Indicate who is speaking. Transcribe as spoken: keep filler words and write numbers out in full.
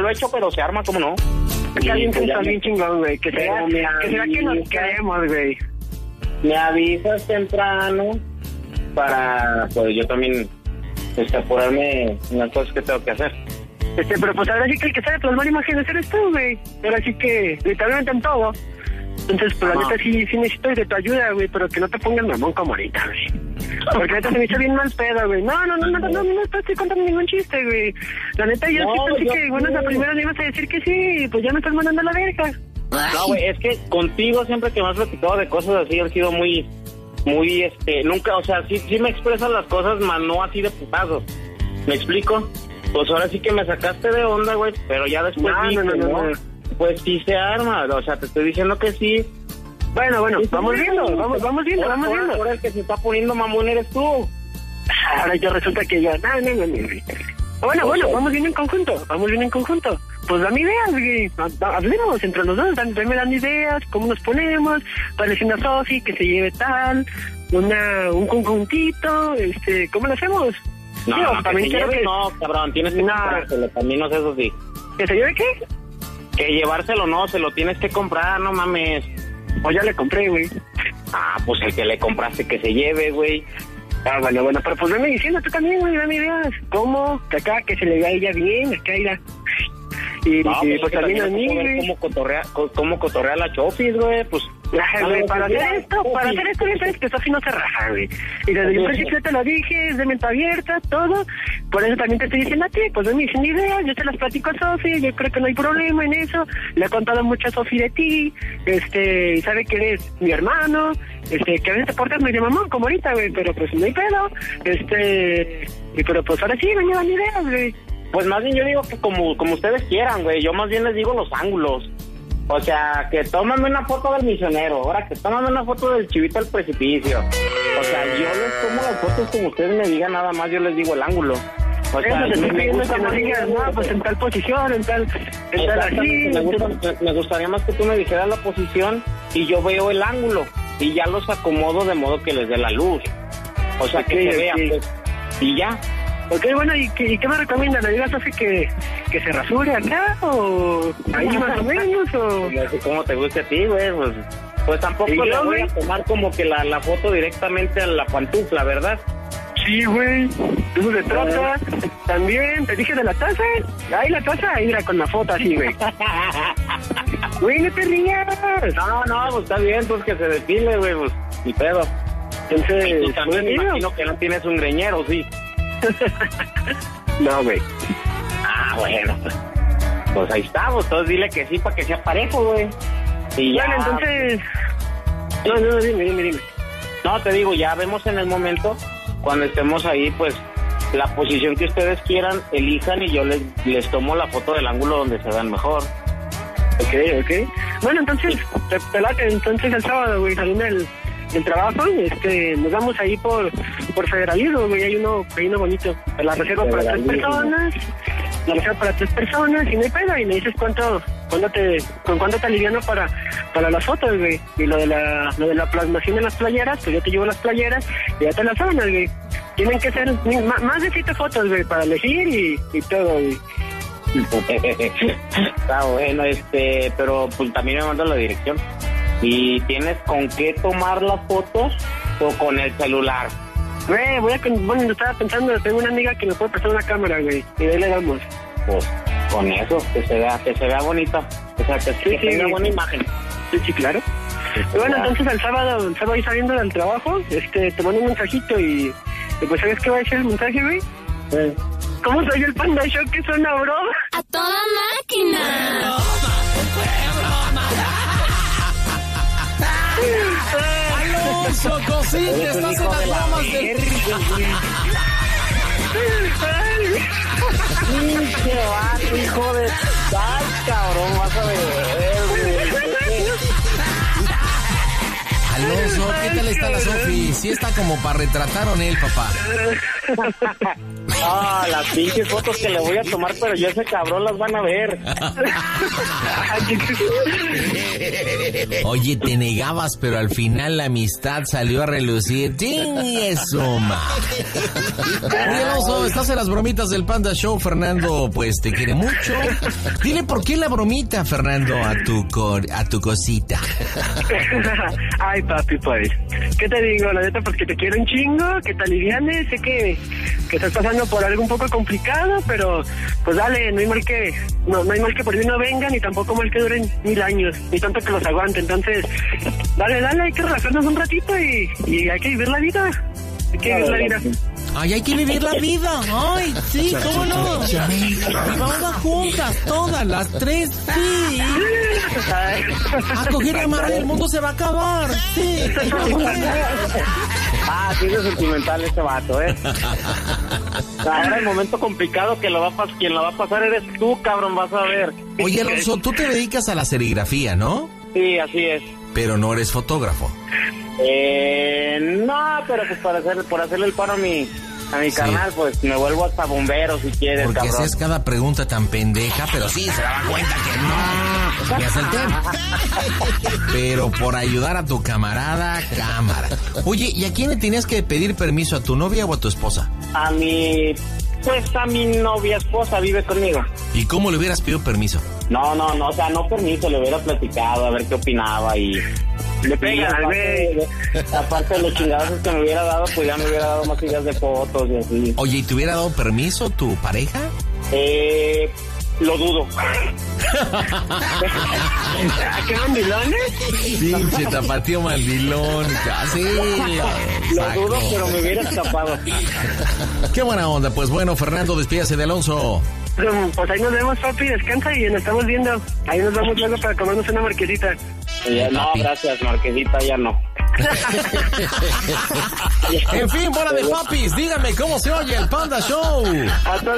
Speaker 1: lo he hecho, pero se arma, ¿cómo no?
Speaker 2: Está bien, está bien chingón, güey. Que será que, será que nos queremos, güey.
Speaker 1: Me avisas temprano para, pues yo también, este, apurarme en las cosas que tengo que hacer.
Speaker 2: Este, pero pues ahora sí que el que sabe plasmar imágenes eres tú, güey. Ahora sí que literalmente en todo. Entonces, pues la neta sí, sí necesito de tu ayuda, güey, pero que no te pongas mamón como ahorita, güey. Porque neta se me hizo bien mal pedo, güey. No, no, no, no, no, no, no estoy contando ningún chiste, güey. La neta yo no, sí pensé yo que, bueno, la primera le ibas a decir que sí, pues ya me estás mandando a la verga.
Speaker 1: No, güey, es que contigo siempre que me has platicado de cosas así, han sido muy, muy, este, nunca, o sea, sí, sí me expresan las cosas, mas no así de putazos. ¿Me explico? Pues ahora sí que me sacaste de onda, güey, pero ya después
Speaker 2: no,
Speaker 1: dije,
Speaker 2: no, no, no, no.
Speaker 1: Pues sí se arma, o sea, te estoy diciendo que sí.
Speaker 2: Bueno, bueno, vamos viendo, vamos, vamos viendo,
Speaker 1: ahora,
Speaker 2: vamos
Speaker 1: ahora,
Speaker 2: viendo.
Speaker 1: Ahora el que se está poniendo mamón eres tú.
Speaker 2: Ahora ya resulta que yo, no, no, no, no. Bueno, bueno, vamos bien en conjunto, vamos bien en conjunto. Pues dame ideas, güey. Hablemos entre los dos, dame, me dan ideas, cómo nos ponemos, parece una Sofi que se lleve tal, una, un conjuntito, este, ¿cómo lo hacemos?
Speaker 1: No,
Speaker 2: Digo,
Speaker 1: no,
Speaker 2: también
Speaker 1: que se
Speaker 2: quiero
Speaker 1: lleve,
Speaker 2: que...
Speaker 1: no, cabrón, tienes que
Speaker 2: Nah.
Speaker 1: comprárselo, también no sé eso sí.
Speaker 2: ¿Que se lleve qué?
Speaker 1: Que llevárselo no, se lo tienes que comprar, no mames.
Speaker 2: O ya le compré, güey.
Speaker 1: Ah, pues el que le compraste que se lleve, güey.
Speaker 2: Ah, bueno, bueno, pero pues dame diciendo tú también, güey, dame ideas. ¿Cómo? Que acá, que se le vea a ella bien, acá irá. Y,
Speaker 1: No,
Speaker 2: y
Speaker 1: pues,
Speaker 2: pues
Speaker 1: es que
Speaker 2: también a
Speaker 1: también
Speaker 2: mí,
Speaker 1: hay que ver
Speaker 2: güey.
Speaker 1: cómo cotorrea, co- cómo cotorrea la Chofis, güey, pues...
Speaker 2: Ay, güey, para
Speaker 1: mira,
Speaker 2: hacer esto,
Speaker 1: Sofi.
Speaker 2: para hacer esto, ya sabes que Sofi no se raja, güey. Y desde un principio te lo dije, es de mente abierta, todo. Por eso también te estoy diciendo a ti, pues ven mis ideas, yo te las platico a Sofi, yo creo que no hay problema en eso. Le he contado mucho a Sofi de ti, este, y sabe que eres mi hermano, este, que a veces te portas medio mamón, como ahorita, güey, pero pues no hay pedo. Este, y pero pues ahora sí, me llevan ideas, güey.
Speaker 1: Pues más bien yo digo que como, como ustedes quieran, güey, yo más bien les digo los ángulos. O sea, que tómame una foto del misionero, ahora que tómame una foto del chivito al precipicio. O sea, yo les tomo las fotos como ustedes me digan, nada más yo les digo el ángulo. O sea,
Speaker 2: Eso te estoy
Speaker 1: me
Speaker 2: pidiendo
Speaker 1: gusta
Speaker 2: que nos
Speaker 1: más-
Speaker 2: digas, no, pues en tal posición, en tal, en tal así.
Speaker 1: Exactamente, me, gusta- me gustaría más que tú me dijeras la posición y yo veo el ángulo y ya los acomodo de modo que les dé la luz. O sea, que
Speaker 2: Ok,
Speaker 1: se vea,
Speaker 2: ok.
Speaker 1: pues, y ya.
Speaker 2: Ok, bueno, ¿y qué, y qué me recomiendan? ¿Le digas a Sofi que, que se rasure acá o ahí más o menos o...?
Speaker 1: No sé cómo te guste a ti, güey, pues, pues tampoco
Speaker 2: ¿Y
Speaker 1: le
Speaker 2: yo,
Speaker 1: voy a
Speaker 2: güey?
Speaker 1: tomar como que la, la foto directamente a la pantufla, ¿verdad?
Speaker 2: Sí, güey, de eso se trata. También, te dije de la taza. Ahí la taza, ahí era con la foto así, güey. Güey, no te rías.
Speaker 1: No, no, pues está bien, pues que se depile, güey, pues, ni pedo.
Speaker 2: Entonces,
Speaker 1: Y tú también me
Speaker 2: ¿bueno?
Speaker 1: imagino que no tienes un greñero, sí.
Speaker 2: No, güey.
Speaker 1: Ah, bueno, pues, pues ahí estamos, entonces dile que sí para que sea parejo, güey. Y ya.
Speaker 2: Bueno, entonces... No, no, no, dime, dime, dime.
Speaker 1: No, te digo, ya vemos en el momento, cuando estemos ahí, pues, la posición que ustedes quieran, elijan y yo les, les tomo la foto del ángulo donde se vean mejor.
Speaker 2: Ok, ok. Bueno, entonces, te, te late, entonces el sábado, güey, saliendo del, del trabajo, este, nos vamos ahí por, por Federalismo, güey, hay uno, hay uno bonito. La reserva para tres personas, la reserva para tres personas, y no hay pedo, y me dices cuánto, cuánto te, con cuánto te aliviano para, para las fotos, güey. Y lo de la, lo de la plasmación de las playeras, pues yo te llevo las playeras y ya te las sábanas, güey. Tienen que ser mi- ma- más de siete fotos, güey, para elegir y, y todo, güey.
Speaker 1: Está bueno, este, pero pues también me mandan la dirección. ¿Y tienes con qué tomar las fotos o con el celular?
Speaker 2: Güey, voy a, con- bueno, yo estaba pensando, tengo una amiga que me puede prestar una cámara, güey, y de ahí le damos.
Speaker 1: Pues con eso, que se vea, que se vea bonita. O sea, que, que
Speaker 2: sí,
Speaker 1: tenga
Speaker 2: sí.
Speaker 1: buena imagen.
Speaker 2: Sí, sí, claro. Y bueno,
Speaker 1: claro.
Speaker 2: entonces el sábado, el sábado ahí saliendo del trabajo, este, te mando un mensajito y, y pues ¿sabes qué va a decir el mensaje, güey?
Speaker 1: Sí.
Speaker 2: ¿Cómo soy el Panda Show que suena, bro?
Speaker 3: ¡A toda máquina!
Speaker 4: Alonso, cosita, estás en las bromas del...
Speaker 1: Pinche vato, hijo de tal, cabrón, vas a ver, güey.
Speaker 4: Alonso, ¿qué tal está la Sofi? Sí está como para retratar o en él, papá.
Speaker 1: Ah, las pinches fotos que le voy a tomar, pero yo ese cabrón las van a ver.
Speaker 4: Oye, te negabas, pero al final la amistad salió a relucir. ¡Chingue su madre! Oye, Alonso, estás en las bromitas del Panda Show. Fernando, pues, te quiere mucho. Dile por qué la bromita, Fernando, a tu cor, a tu cosita.
Speaker 2: Ay, papi, pues, ¿qué te digo? La neta, pues que te quiero un chingo, que te alivianes. Sé que, que estás pasando por algo un poco complicado, pero pues dale, no hay mal que no, no hay mal que por mí no venga, ni tampoco mal que duren mil años, ni tanto que los aguante. Entonces, dale, dale, hay que relajarnos un ratito y, y hay que vivir la vida. Hay que vivir la vida.
Speaker 4: Ay, hay que vivir la vida. Ay, sí, cómo no. Y vamos juntas, todas las tres, sí. A coger y amarrar, el mundo se va a acabar. Sí.
Speaker 1: Ah, sí, es sentimental este vato, ¿eh? Ahora el momento complicado que lo va a pas- quien lo va a pasar eres tú, cabrón, vas a ver.
Speaker 4: Oye, Alonso, tú te dedicas a la serigrafía, ¿no?
Speaker 1: Sí, así es.
Speaker 4: Pero no eres fotógrafo.
Speaker 1: Eh, no, pero pues para hacer, por hacerle el paro a mi, a mi
Speaker 4: Sí.
Speaker 1: carnal, pues me vuelvo hasta bombero si quieres,
Speaker 4: Porque
Speaker 1: cabrón.
Speaker 4: haces cada pregunta tan pendeja, pero sí, se daba cuenta que no. Ya el tema. Pero por ayudar a tu camarada, cámara. Oye, ¿y a quién le tenías que pedir permiso? ¿A tu novia o a tu esposa?
Speaker 1: A mi, pues a mi novia esposa vive conmigo.
Speaker 4: ¿Y cómo le hubieras pedido permiso?
Speaker 1: No, no, no, o sea, no permiso, le hubiera platicado a ver qué opinaba y...
Speaker 2: Le pega al güey.
Speaker 1: aparte, aparte de los chingados que me hubiera dado, pues ya me hubiera dado más ideas de fotos y así.
Speaker 4: Oye, ¿y te hubiera dado permiso tu pareja?
Speaker 1: Eh, lo dudo.
Speaker 2: ¿A qué mandilones?
Speaker 4: Pinche tapatío mandilón, casi.
Speaker 1: Lo dudo, pero me hubiera escapado.
Speaker 4: Qué buena onda. Pues bueno, Fernando, despídase de Alonso.
Speaker 2: Pues ahí nos vemos, papi, descansa y nos estamos viendo. Ahí nos vamos luego para comernos una marquesita.
Speaker 1: Ya, no, gracias, Marquesita, ya no.
Speaker 4: En fin, bola de papis, díganme cómo se oye el Panda Show.
Speaker 2: A toda